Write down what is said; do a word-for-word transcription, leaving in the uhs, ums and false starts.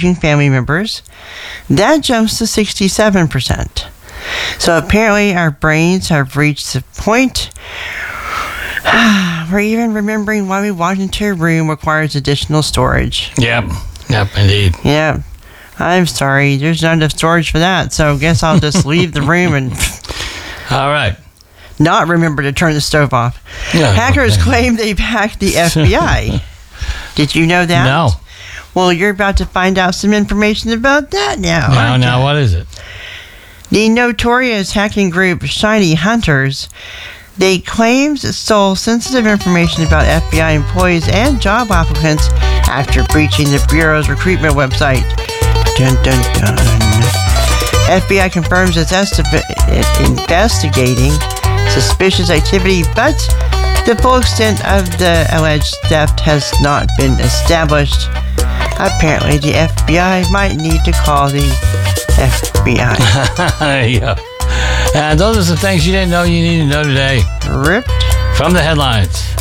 aging family members. That jumps to sixty-seven percent. So apparently our brains have reached the point where even remembering why we walked into a room requires additional storage. Yep. Yep, indeed. Yeah. I'm sorry. There's not enough storage for that. So I guess I'll just leave the room and All right. not remember to turn the stove off. Yeah, Hackers okay. claim they've hacked the F B I. Did you know that? No. Well, you're about to find out some information about that now. Now, aren't now, you? what is it? The notorious hacking group Shiny Hunters, they claimed it stole sensitive information about F B I employees and job applicants after breaching the Bureau's recruitment website. Dun, dun, dun. F B I confirms it's esti- investigating suspicious activity, but the full extent of the alleged theft has not been established. Apparently, the F B I might need to call the F B I. Yeah. And those are some things you didn't know you need to know today. Ripped from the headlines.